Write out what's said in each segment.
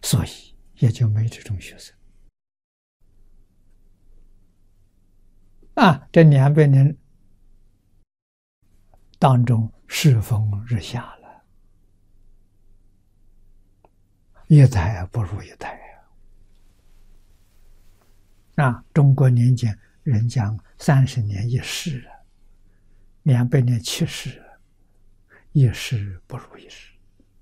所以也就没这种学生。这200年当中，世风日下了，一代不如一代中国年间人讲30年一世，200年7世，一世不如一世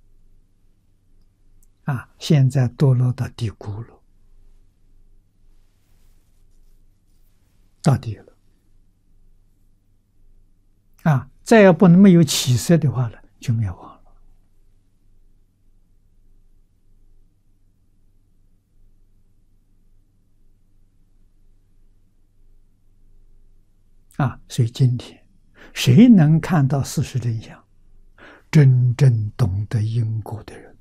现在堕落到低谷了，到底了再要不能没有起色的话呢，就灭亡了所以今天谁能看到事实真相，真正懂得因果的人，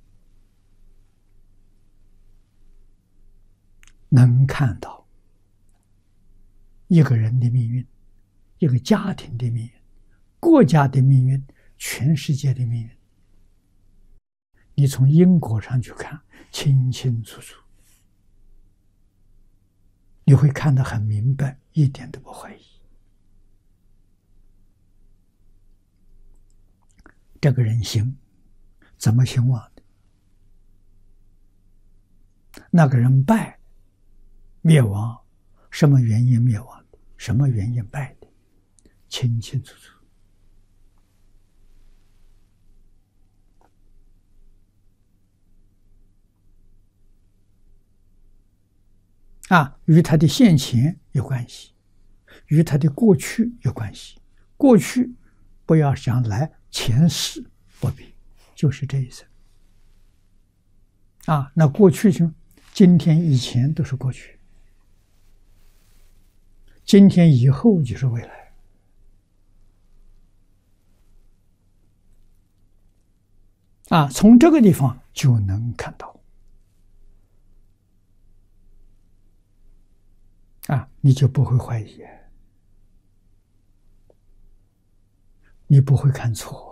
能看到一个人的命运，一个家庭的命运，国家的命运，全世界的命运，你从因果上去看，清清楚楚，你会看得很明白，一点都不怀疑。这个人兴怎么兴旺的？那个人败灭亡，什么原因灭亡的？什么原因败的？清清楚楚与他的现前有关系，与他的过去有关系。过去不要想来，前世不必，就是这一生那过去就今天以前都是过去，今天以后就是未来从这个地方就能看到你就不会怀疑，你不会看错。